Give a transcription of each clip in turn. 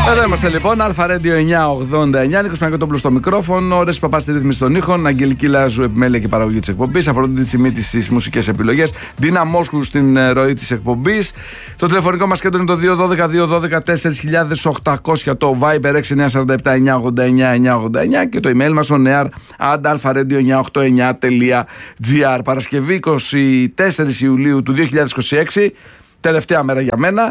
Εδώ είμαστε λοιπόν, Αλφα-Radio 989, Νίκος Παναγιώτοπουλος στο μικρόφωνο, Ρέσης Παπάς στη ρύθμιση των ήχων, Αγγελική Λάζου επιμέλεια και παραγωγή της εκπομπής, Αφροδίτη Τσιμίτη στις μουσικές επιλογές, Ντίνα Μόσχου στην ροή της εκπομπής. Το τηλεφωνικό μας κέντρο είναι το 212-212-4800, το Viber 6947-989-989 και το email μας onear@alpha-radio989.gr. Παρασκευή 24 Ιουλίου του 2026, τελευταία μέρα για μένα,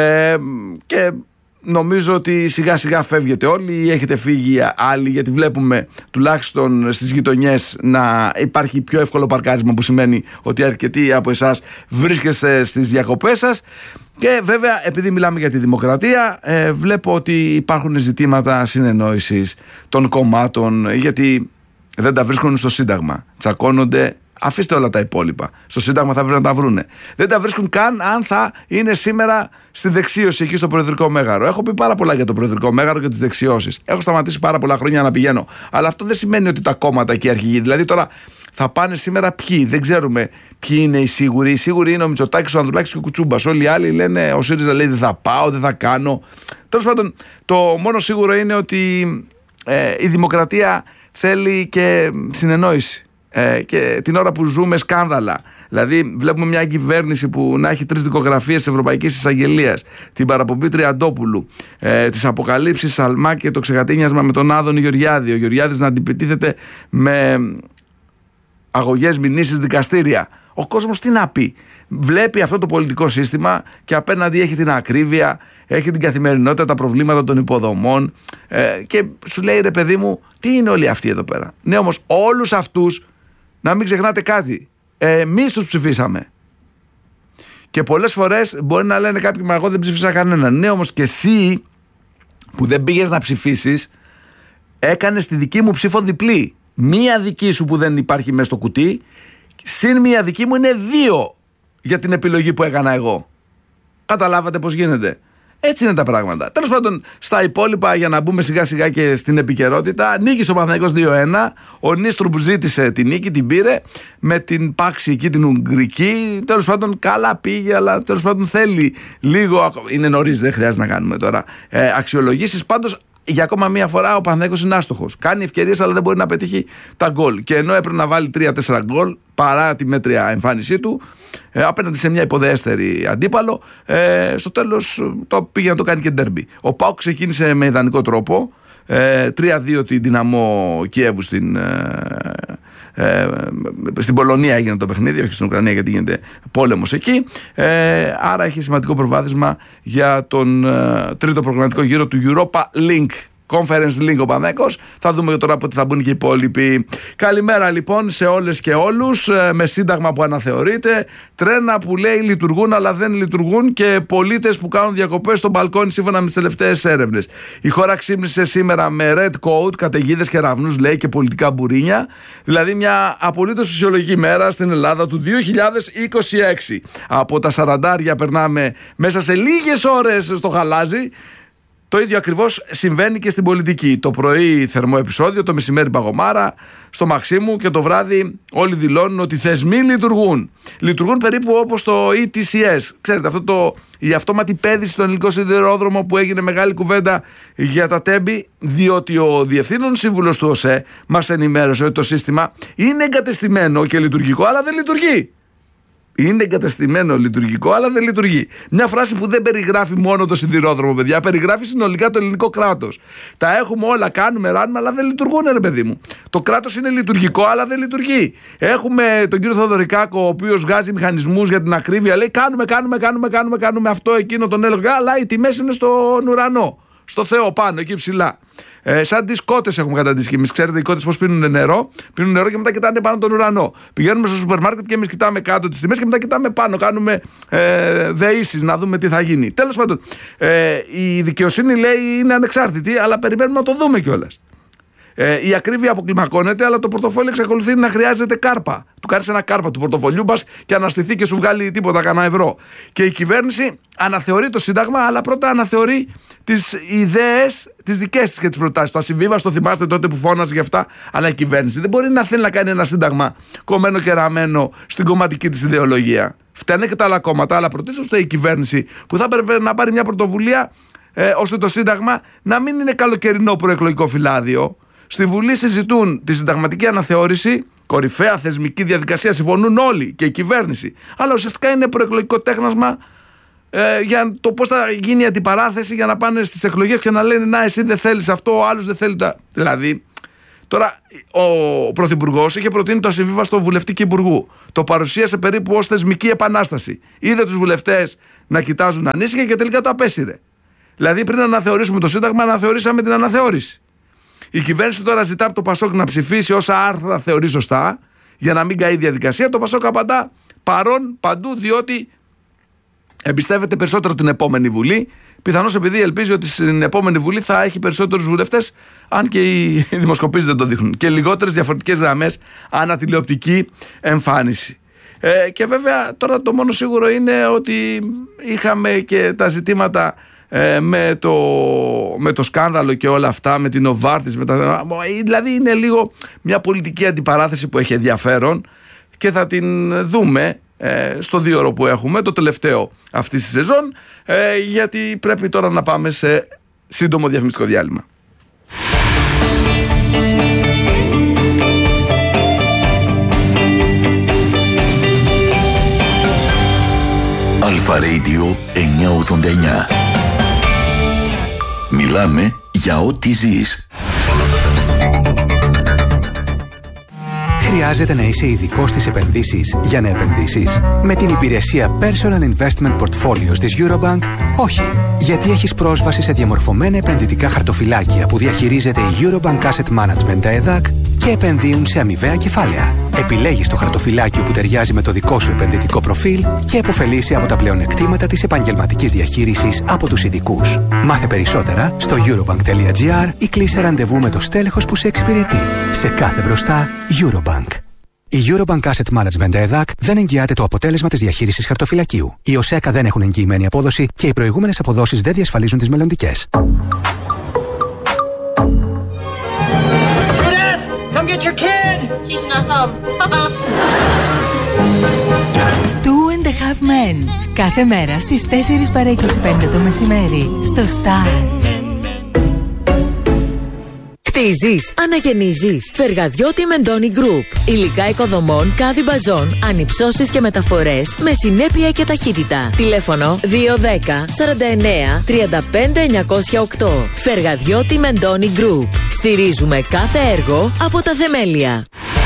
και νομίζω ότι σιγά σιγά φεύγετε όλοι ή έχετε φύγει άλλοι, γιατί βλέπουμε τουλάχιστον στις γειτονιές να υπάρχει πιο εύκολο παρκάρισμα, που σημαίνει ότι αρκετοί από εσάς βρίσκεστε στις διακοπές σας. Και βέβαια, επειδή μιλάμε για τη δημοκρατία, βλέπω ότι υπάρχουν ζητήματα συνεννόησης των κομμάτων, γιατί δεν τα βρίσκουν στο Σύνταγμα, τσακώνονται. Αφήστε όλα τα υπόλοιπα. Στο Σύνταγμα θα πρέπει να τα βρούνε. Δεν τα βρίσκουν καν αν θα είναι σήμερα στη δεξίωση εκεί στο Προεδρικό Μέγαρο. Έχω πει πάρα πολλά για το Προεδρικό Μέγαρο και τις δεξιώσεις. Έχω σταματήσει πάρα πολλά χρόνια να πηγαίνω. Αλλά αυτό δεν σημαίνει ότι τα κόμματα εκεί αρχηγοί. Δηλαδή τώρα θα πάνε σήμερα ποιοι. Δεν ξέρουμε ποιοι είναι οι σίγουροι. Οι σίγουροι είναι ο Μητσοτάκης, ο Ανδρουλάκης και ο Κουτσούμπας. Όλοι οι άλλοι λένε, ο ΣΥΡΙΖΑ λέει δεν θα πάω, δεν θα κάνω. Τέλος πάντων, το μόνο σίγουρο είναι ότι η δημοκρατία θέλει και συνεννόηση. Και την ώρα που ζούμε σκάνδαλα, δηλαδή βλέπουμε μια κυβέρνηση που να έχει 3 δικογραφίες της Ευρωπαϊκής Εισαγγελίας, την παραπομπή Τριαντόπουλου, τις αποκαλύψεις Σαλμά και το ξεγατίνιασμα με τον Άδωνη Γεωργιάδη, ο Γεωργιάδης να αντιπιτίθεται με αγωγές μηνύσεις δικαστήρια. Ο κόσμος τι να πει? Βλέπει αυτό το πολιτικό σύστημα και απέναντι έχει την ακρίβεια, έχει την καθημερινότητα, τα προβλήματα των υποδομών, και σου λέει, ρε παιδί μου, τι είναι όλοι αυτοί εδώ πέρα? Ναι, όμως όλους αυτούς να μην ξεχνάτε κάτι, εμείς τους ψηφίσαμε. Και πολλές φορές μπορεί να λένε κάποιοι, μα εγώ δεν ψήφισα κανέναν. Ναι, όμως και εσύ που δεν πήγες να ψηφίσεις, έκανες τη δική μου ψήφο διπλή. Μία δική σου που δεν υπάρχει μέσα στο κουτί, συν μία δική μου, είναι 2 για την επιλογή που έκανα εγώ. Καταλάβατε πώς γίνεται? Έτσι είναι τα πράγματα. Τέλος πάντων, στα υπόλοιπα, για να μπούμε σιγά σιγά και στην επικαιρότητα, νίκησε ο Παναθηναϊκός 2-1. Ο Νίστρουπ ζήτησε την νίκη, την πήρε με την πάξη εκεί την Ουγγρική. Τέλος πάντων, καλά πήγε, αλλά τέλος πάντων θέλει λίγο. Είναι νωρίς, δεν χρειάζεται να κάνουμε τώρα αξιολογήσεις. Πάντως, για ακόμα μία φορά ο Παναθηναϊκός είναι άστοχος. Κάνει ευκαιρίες, αλλά δεν μπορεί να πετύχει τα γκολ. Και ενώ έπρεπε να βάλει 3-4 γκολ, παρά τη μέτρια εμφάνισή του, απέναντι σε μια υποδέστερη αντίπαλο, στο τέλος το πήγε να το κάνει και ντέρμπι. Ο ΠΑΟΚ ξεκίνησε με ιδανικό τρόπο, 3-2 την Δυναμό Κιέβου στην Πολωνία έγινε το παιχνίδι, όχι στην Ουκρανία, γιατί γίνεται πόλεμος εκεί. Άρα έχει σημαντικό προβάδισμα για τον τρίτο προγραμματικό γύρο του Europa Link Conference Link ο Παναθηναϊκός. Θα δούμε τώρα πότε θα μπουν και οι υπόλοιποι. Καλημέρα λοιπόν σε όλες και όλους. Με σύνταγμα που αναθεωρείται, τρένα που λέει λειτουργούν αλλά δεν λειτουργούν και πολίτες που κάνουν διακοπές στο μπαλκόνι σύμφωνα με τις τελευταίες έρευνες. Η χώρα ξύπνησε σήμερα με red coat, καταιγίδες και ραυνούς, λέει, και πολιτικά μπουρίνια. Δηλαδή μια απολύτως φυσιολογική μέρα στην Ελλάδα του 2026. Από τα 40 περνάμε μέσα σε λίγες ώρες στο γαλάζι. Το ίδιο ακριβώς συμβαίνει και στην πολιτική. Το πρωί θερμό επεισόδιο, το μεσημέρι παγωμάρα, στο Μαξίμου, και το βράδυ όλοι δηλώνουν ότι οι θεσμοί λειτουργούν. Λειτουργούν περίπου όπως το ETCS. Ξέρετε, η αυτόματη πέδηση στον ελληνικό σιδηρόδρομο που έγινε μεγάλη κουβέντα για τα τέμπη, διότι ο διευθύνων σύμβουλος του ΟΣΕ μας ενημέρωσε ότι το σύστημα είναι εγκατεστημένο και λειτουργικό, αλλά δεν λειτουργεί. Είναι εγκαταστημένο λειτουργικό, αλλά δεν λειτουργεί. Μια φράση που δεν περιγράφει μόνο το σιδηρόδρομο, παιδιά. Περιγράφει συνολικά το ελληνικό κράτος. Τα έχουμε όλα, κάνουμε, ράνουμε, αλλά δεν λειτουργούν, ρε παιδί μου. Το κράτος είναι λειτουργικό, αλλά δεν λειτουργεί. Έχουμε τον κύριο Θοδωρικάκο, ο οποίος βγάζει μηχανισμούς για την ακρίβεια. Λέει κάνουμε αυτό, εκείνο, τον έλεγχο. Αλλά οι τιμές είναι στον ουρανό. Στο Θεό πάνω, εκεί ψηλά. Σαν τις κότες έχουμε καταντήσει. Και εμείς, ξέρετε, οι κότες πώς πίνουν νερό και μετά κοιτάνε πάνω τον ουρανό. Πηγαίνουμε στο σούπερ μάρκετ και εμείς κοιτάμε κάτω τις τιμές και μετά κοιτάμε πάνω. Κάνουμε δεήσεις να δούμε τι θα γίνει. Τέλος πάντων, η δικαιοσύνη, λέει, είναι ανεξάρτητη, αλλά περιμένουμε να το δούμε κιόλας. Η ακρίβεια αποκλιμακώνεται, αλλά το πορτοφόλι εξακολουθεί να χρειάζεται κάρπα. Του κάνεις ένα κάρπα του πορτοφολιού μας και αναστηθεί και σου βγάλει τίποτα, κανένα ευρώ. Και η κυβέρνηση αναθεωρεί το Σύνταγμα, αλλά πρώτα αναθεωρεί τις ιδέες, τις δικές της και τις προτάσεις. Το ασυμβίβαστο, θυμάστε τότε που φώναζε γι' αυτά. Αλλά η κυβέρνηση δεν μπορεί να θέλει να κάνει ένα Σύνταγμα κομμένο και ραμμένο στην κομματική της ιδεολογία. Φταίνε και τα άλλα κόμματα, αλλά πρωτίστως η κυβέρνηση που θα έπρεπε να πάρει μια πρωτοβουλία ώστε το Σύνταγμα να μην είναι καλοκαιρινό προεκλογικό φυλάδιο. Στη Βουλή συζητούν τη συνταγματική αναθεώρηση, κορυφαία θεσμική διαδικασία, συμφωνούν όλοι και η κυβέρνηση. Αλλά ουσιαστικά είναι προεκλογικό τέχνασμα για το πώς θα γίνει η αντιπαράθεση για να πάνε στις εκλογές και να λένε να, εσύ δεν θέλεις αυτό, ο άλλος δεν θέλει τα. Δηλαδή, τώρα ο Πρωθυπουργός είχε προτείνει το ασυμβίβαστο βουλευτή και υπουργού. Το παρουσίασε περίπου ως θεσμική επανάσταση. Είδε τους βουλευτές να κοιτάζουν ανήσυχα και τελικά το απέσυρε. Δηλαδή, πριν αναθεωρήσουμε το Σύνταγμα, αναθεωρήσαμε την αναθεώρηση. Η κυβέρνηση τώρα ζητά από το Πασόκ να ψηφίσει όσα άρθρα θεωρεί σωστά, για να μην καεί η διαδικασία. Το Πασόκ απαντά παρόν παντού, διότι εμπιστεύεται περισσότερο την επόμενη Βουλή. Πιθανώς επειδή ελπίζει ότι στην επόμενη Βουλή θα έχει περισσότερους βουλευτές, αν και οι δημοσκοπήσεις δεν το δείχνουν, και λιγότερες διαφορετικές γραμμές ανά τηλεοπτική εμφάνιση. Και βέβαια τώρα το μόνο σίγουρο είναι ότι είχαμε και τα ζητήματα με το σκάνδαλο και όλα αυτά, με την Νοβάρτις, δηλαδή είναι λίγο μια πολιτική αντιπαράθεση που έχει ενδιαφέρον και θα την δούμε στο 2ωρο που έχουμε, το τελευταίο αυτής της σεζόν, γιατί πρέπει τώρα να πάμε σε σύντομο διαφημιστικό διάλειμμα. Αλφα Radio 989. Μιλάμε για ό,τι ζεις. Χρειάζεται να είσαι ειδικός στις επενδύσεις για να επενδύσεις? Με την υπηρεσία Personal Investment Portfolios της Eurobank, όχι. Γιατί έχεις πρόσβαση σε διαμορφωμένα επενδυτικά χαρτοφυλάκια που διαχειρίζεται η Eurobank Asset Management ΕΔΑΚ και επενδύουν σε αμοιβαία κεφάλαια. Επιλέγεις το χαρτοφυλάκιο που ταιριάζει με το δικό σου επενδυτικό προφίλ και επωφελείσαι από τα πλεονεκτήματα της επαγγελματικής διαχείρισης από τους ειδικούς. Μάθε περισσότερα στο eurobank.gr ή κλείσε ραντεβού με το στέλεχος που σε εξυπηρετεί. Σε κάθε μπροστά, Eurobank. Η Eurobank Asset Management ΕΔΑΚ δεν εγγυάται το αποτέλεσμα της διαχείρισης χαρτοφυλακίου. Οι ΟΣΕΚΑ δεν έχουν εγγυημένη απόδοση και οι προηγούμενες αποδόσεις δεν διασφαλίζουν τις μελλοντικές. Come get your kid! She's not home. Two and a Half Men. Κάθε μέρα στις 4 παρά 25 το μεσημέρι στο Star. Χτίζεις, αναγεννίζεις. Φεργαδιώτη Μεντώνη Group. Υλικά οικοδομών, κάδι μπαζών, ανυψώσεις και μεταφορές με συνέπεια και ταχύτητα. Τηλέφωνο 210 49 35 908. Φεργαδιώτη Μεντώνη Group. Στηρίζουμε κάθε έργο από τα θεμέλια.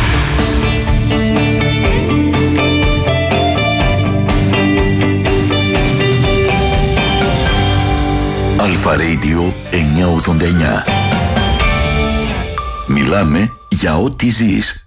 Αλφα Radio 989. Μιλάμε για ό,τι ζεις.